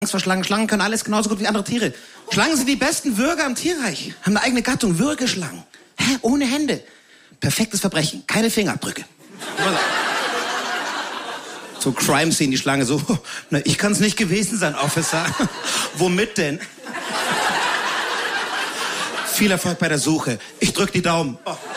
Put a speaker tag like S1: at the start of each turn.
S1: vor Schlangen. Schlangen können alles genauso gut wie andere Tiere. Schlangen sind die besten Würger im Tierreich. Haben eine eigene Gattung, Würgeschlangen. Hä? Ohne Hände. Perfektes Verbrechen. Keine Fingerabdrücke. So Crime Scene, die Schlange so, na, ich kann's nicht gewesen sein, Officer. Womit denn? Viel Erfolg bei der Suche. Ich drück die Daumen. Oh.